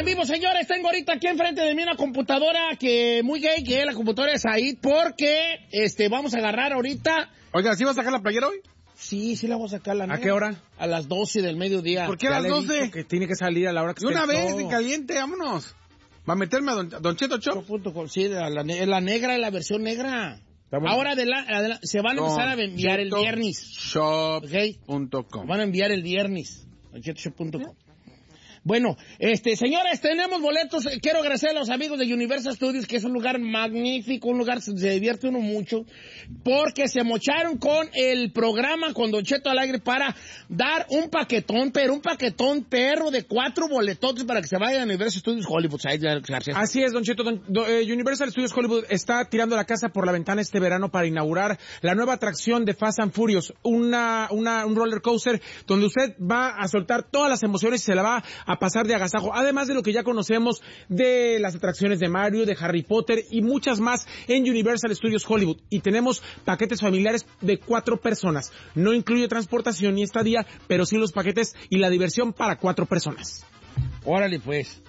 en vivo, señores. Tengo ahorita aquí enfrente de mí una computadora que muy gay, que la computadora es ahí, porque vamos a agarrar ahorita. Oiga, ¿sí vas a sacar la playera hoy? Sí, la voy a sacar la ¿A qué hora? A las 12 del mediodía. ¿Por qué a las 12? Que tiene que salir a la hora que de una vez, de caliente, vámonos. Va a meterme a Don Cheto Shop. Sí, la negra, la versión negra. Ahora se van a empezar a enviar el viernes. Shop.com. Van a enviar el viernes. Donchetoshop.com. Bueno, señores, tenemos boletos. Quiero agradecer a los amigos de Universal Studios, que es un lugar magnífico, un lugar se divierte uno mucho, porque se mocharon con el programa con Don Cheto al aire para dar un paquetón, perro de 4 boletotes para que se vayan a Universal Studios Hollywood. Así es, Don Cheto. Universal Studios Hollywood está tirando la casa por la ventana este verano para inaugurar la nueva atracción de Fast and Furious, un roller coaster donde usted va a soltar todas las emociones y se la va a pasar de agasajo, además de lo que ya conocemos de las atracciones de Mario, de Harry Potter y muchas más en Universal Studios Hollywood. Y tenemos paquetes familiares de 4 personas. No incluye transportación ni estadía, pero sí los paquetes y la diversión para 4 personas. Órale, pues,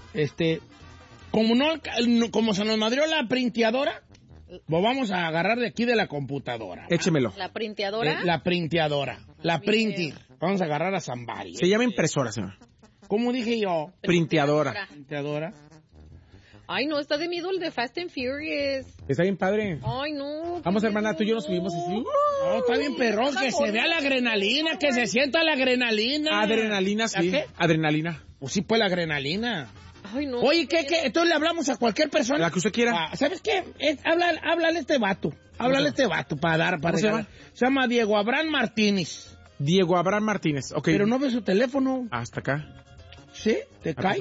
como se nos madrió la printeadora, lo vamos a agarrar de aquí de la computadora. Échemelo. ¿La printeadora? La printeadora. La printer. Vamos a agarrar a Zambari. Se llama impresora, señor. ¿Cómo dije yo? Printeadora. Ay, no, está de miedo el de Fast and Furious. Está bien padre. Ay, no. Vamos, hermana, tú y yo nos subimos así. No, está bien perrón, que se vea la adrenalina, que se sienta la adrenalina. Adrenalina, sí. ¿Qué? Adrenalina. Pues sí, pues la adrenalina. Ay, no. Oye, ¿qué? Entonces le hablamos a cualquier persona. La que usted quiera. ¿Sabes qué? Háblale a este vato. Háblale a este vato para ¿Cómo se llama? Se llama Diego Abraham Martínez. Diego Abraham Martínez, ok. Pero no ve su teléfono. Hasta acá. ¿Sí? ¿Te cae?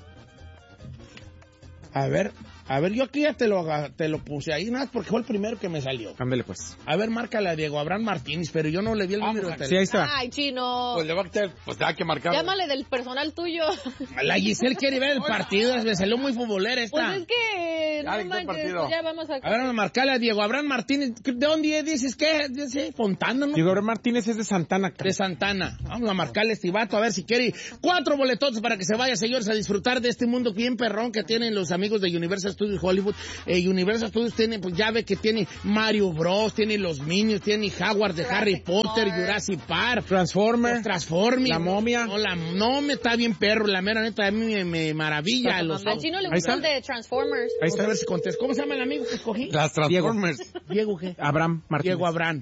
A ver, yo aquí ya te lo puse ahí, nada, porque fue el primero que me salió. Ándale, pues. A ver, márcale a Diego Abraham Martínez, pero yo no le vi el número de teléfono. Sí, ahí está. Ay, chino. Pues le va a quitar, pues hay que marcar. Llámale del personal tuyo. La Giselle quiere ver el partido, le salió muy futbolera esta. Pues es que, no manches, pues ya vamos a... A ver, vamos a marcarle a Diego Abraham Martínez. ¿De dónde dices que? Dice Fontana, ¿no? Diego Abraham Martínez es de Santana. De Santana. Vamos a marcarle a este vato a ver si quiere 4 boletotes para que se vaya, señores, a disfrutar de este mundo bien perrón que tienen los amigos de Universal Studios Hollywood. Universal Studios tiene, pues ya ve que tiene Mario Bros, tiene los Minions, tiene Howard de Harry Potter, Jurassic Park, Transformers, La momia. No, me está bien perro, la mera neta, a mí me maravilla. Al chino le gusta el de Transformers. Ahí está, a ver si contesta. ¿Cómo se llama el amigo que escogí? Las Transformers. ¿Diego qué? Abraham Martínez. Diego Abraham.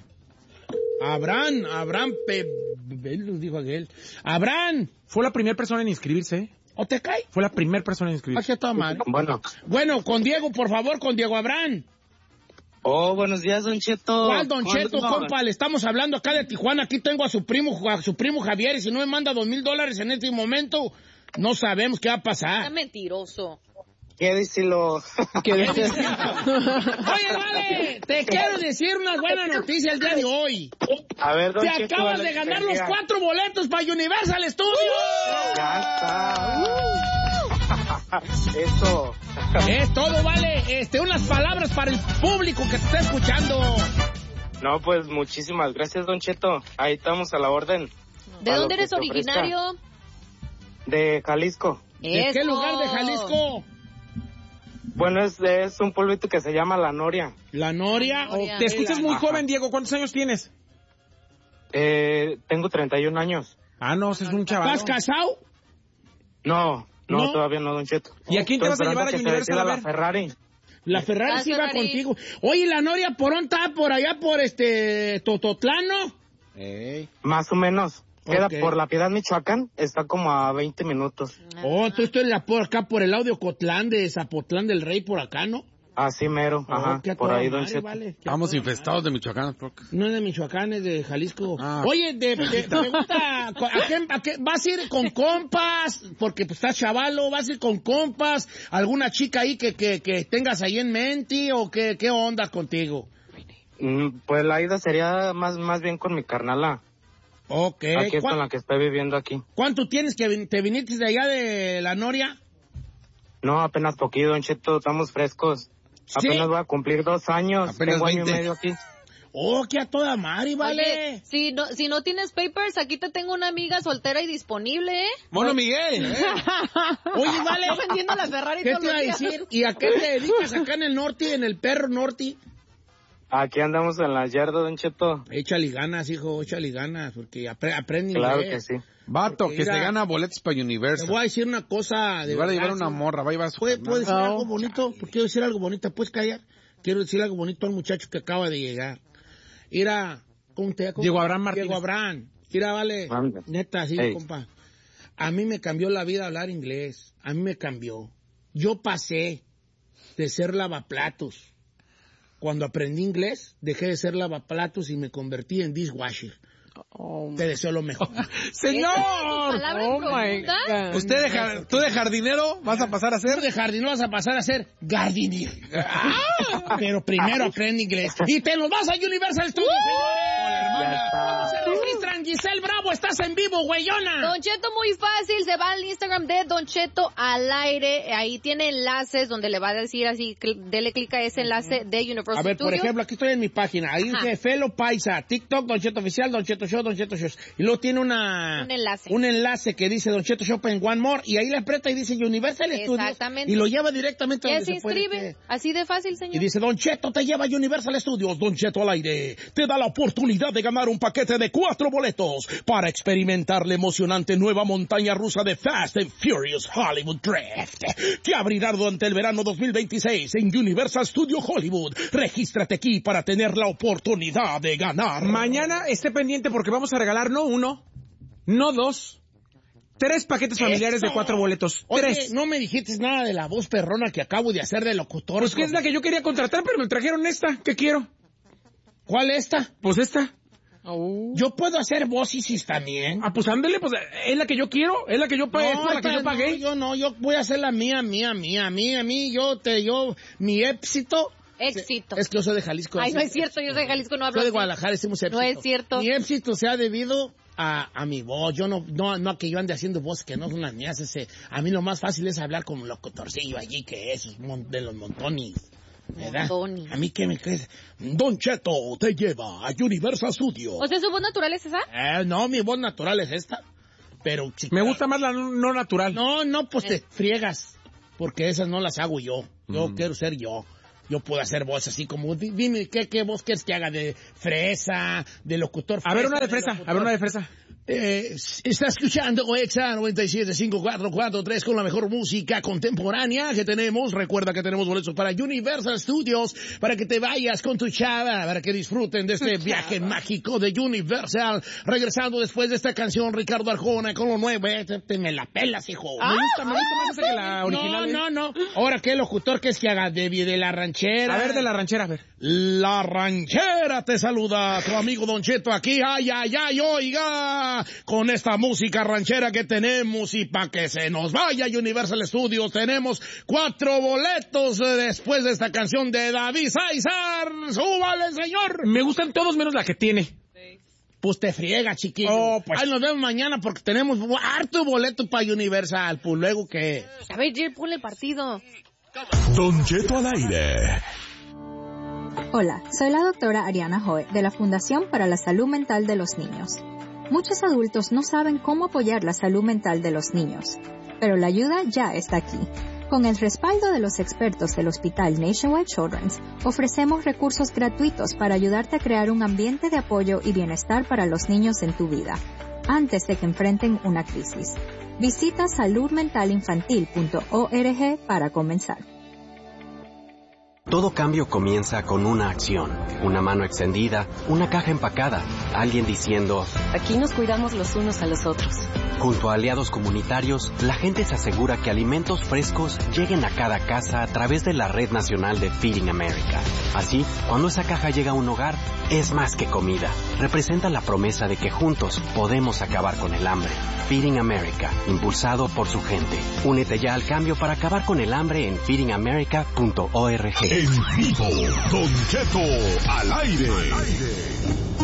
Dijo aquel. Abraham. Fue la primera persona en inscribirse. ¿O te cae? Fue la primera persona en inscribirse. Aquí está mal. Bueno, con Diego, por favor, con Diego Abraham. Oh, buenos días, Don Cheto. ¿Cuál Don Cheto, compa? Le estamos hablando acá de Tijuana. Aquí tengo a su primo Javier, y si no me manda $2,000 en este momento, no sabemos qué va a pasar. Está mentiroso. Quédeselo. Oye, vale, te quiero decir una buena noticia el día de hoy. A ver, Don Te Cheto, acabas de ganar los 4 boletos para Universal Studios. Ya está. Eso. Es todo, vale. Unas palabras para el público que te está escuchando. No, pues muchísimas gracias, Don Cheto. Ahí estamos a la orden. ¿De dónde eres originario? De Jalisco. ¿De qué lugar de Jalisco? Bueno, es un pueblito que se llama La Noria. ¿La Noria? Te escuchas muy joven, Diego. ¿Cuántos años tienes? Tengo 31 años. Ah, no, ese es un chaval. ¿Estás casado? No, todavía no, Don Cheto. ¿Y a quién te vas a llevar a Universal a ver? La Ferrari. La Ferrari sí va contigo. Oye, ¿la Noria por dónde está? ¿Por allá por Tototlano? Más o menos. Queda Okay. por La Piedad, Michoacán. Está como a 20 minutos. Tú estás por acá, por el lado de Ocotlán, de Zapotlán del Rey, por acá, ¿no? Así mero, ajá, por ahí, Don Cheto. Vale, Vamos infestados de Michoacán. No es de Michoacán, es de Jalisco. Ah. Oye, ¿te gusta? ¿A qué vas a ir con compas? Porque pues estás chavalo, ¿vas a ir con compas? ¿Alguna chica ahí que tengas ahí en mente? ¿O qué onda contigo? Pues la ida sería más bien con mi carnala. Ok. Aquí es con la que estoy viviendo aquí. ¿Cuánto tienes que te viniste de allá de La Noria? No, apenas poquito, Don Cheto, estamos frescos. ¿Sí? Apenas voy a cumplir 2 años. Apenas tengo 20. año y medio aquí. Oh, que a toda madre, vale. Oye, si no tienes papers, aquí te tengo una amiga soltera y disponible, ¿eh? Mono Miguel. Oye, vale. Está vendiendo la Ferrari ¿Qué todos te iba a los días. decir? ¿Y a qué te dedicas acá en el norte, en el perro norte? Aquí andamos en la yarda, Don Cheto. Échale ganas, hijo, échale ganas, porque aprende Claro que inglés. sí. Vato, Porque que se mira, gana boletos para Te Universal. voy a decir una cosa. Le va a llevar una morra, va a llevar a su ¿Puedo carnal. decir algo bonito? ¿Por qué quiero decir algo bonito? ¿Puedes callar? Quiero decir algo bonito al muchacho que acaba de llegar. Era, ¿cómo te llamas? Diego Abraham Martínez. Diego Abraham. Mira, vale, Mande. neta, sí, Hey. compa. A mí me cambió la vida hablar inglés. A mí me cambió. Yo pasé de ser lavaplatos. Cuando aprendí inglés, dejé de ser lavaplatos y me convertí en dishwasher. Te deseo lo mejor. ¡Señor! Palabras Oh, my profundas. God. ¿Tú de jardinero vas a pasar a Ser ser? de jardinero vas a pasar a ser jardinero. Pero primero aprende inglés. Y te nos vas a Universal Studios, señores. ¿Cómo se registran? Giselle Bravo, estás en vivo, güeyona. Don Cheto, muy fácil, se va al Instagram de Don Cheto al aire, ahí tiene enlaces donde le va a decir así, dele clic a ese enlace de Universal A ver, por Studios. ejemplo, aquí estoy en mi página. Ahí Ajá. dice Felo Paisa, TikTok, Don Cheto Oficial, Don Cheto Show, Don Cheto Show. Y luego tiene Un enlace. un enlace que dice Don Cheto Show en One More. Y ahí le aprieta y dice Universal Studios. Exactamente. Y lo lleva directamente Ya donde se se puede. inscribe, así de fácil, Y señor. dice, Don Cheto te lleva a Universal Studios, Don Cheto al aire. Te da la oportunidad de ganar un paquete de 4 boletos para experimentar la emocionante nueva montaña rusa de Fast and Furious Hollywood Drift, que abrirá durante el verano 2026 en Universal Studios Hollywood. Regístrate aquí para tener la oportunidad de ganar. Mañana esté pendiente porque vamos a regalar no 1, no 2, 3 paquetes familiares ¡Eso! de 4 boletos. Oye, 3. no me dijiste nada de la voz perrona que acabo de hacer de locutor. Pues que es la que yo quería contratar, pero me trajeron esta. ¿Qué quiero? ¿Cuál esta? Pues esta. Yo puedo hacer voces también. Ah, pues ándele, pues es la que yo quiero, es la que yo pagué, es por la que yo pagué. Yo voy a hacer la mía, mi éxito. Éxito. Es que yo soy de Jalisco. Ay, no es cierto, yo soy de Jalisco, no hablo Soy de así. Guadalajara, decimos éxito. No es cierto. Mi éxito se ha debido a mi voz. Yo no a que yo ande haciendo voces que no son las mías. A mí lo más fácil es hablar como locutorcillo allí, que esos de los montones. ¿Verdad? Montones. A mí que me crees. Don Cheto te lleva a Universal Studios. O sea, ¿su voz natural es esa? No, mi voz natural es esta. Pero Me gusta más la no natural. No, pues te friegas. Porque esas no las hago yo. Yo quiero ser yo. Yo puedo hacer voz así como, dime, ¿qué voz quieres que haga? ¿De fresa? ¿De locutor fresa? A ver una de fresa, locutor? a ver una de fresa. Está escuchando Exa 97.543 con la mejor música contemporánea que tenemos. Recuerda que tenemos boletos para Universal Studios, para que te vayas con tu chava, para que disfruten de este viaje mágico de Universal. Regresando después de esta canción, Ricardo Arjona con lo nuevo. Te me la pelas, hijo. Me gusta más esa que la original. No. Ahora, ¿qué locutor que es que haga? De la ranchera. A ver, de la ranchera, a ver. La ranchera te saluda, tu amigo Don Cheto aquí, ay, oiga, con esta música ranchera que tenemos y para que se nos vaya Universal Studios, tenemos 4 boletos después de esta canción de David Sáizar, súbale señor. Me gustan todos menos la que tiene. Pues te friega, chiquillo. Oh, pues. Ahí nos vemos mañana porque tenemos harto boleto para Universal, pues luego que... A ver, Jir, ponle el partido. Don Cheto al aire. Hola, soy la doctora Ariana Joe de la Fundación para la Salud Mental de los Niños. Muchos adultos no saben cómo apoyar la salud mental de los niños, pero la ayuda ya está aquí. Con el respaldo de los expertos del Hospital Nationwide Children's, ofrecemos recursos gratuitos para ayudarte a crear un ambiente de apoyo y bienestar para los niños en tu vida, antes de que enfrenten una crisis. Visita saludmentalinfantil.org para comenzar. Todo cambio comienza con una acción, una mano extendida, una caja empacada, alguien diciendo, aquí nos cuidamos los unos a los otros. Junto a aliados comunitarios, la gente se asegura que alimentos frescos lleguen a cada casa a través de la Red Nacional de Feeding America. Así, cuando esa caja llega a un hogar, es más que comida. Representa la promesa de que juntos podemos acabar con el hambre. Feeding America, impulsado por su gente. Únete ya al cambio para acabar con el hambre en feedingamerica.org. En vivo, Don Cheto al aire.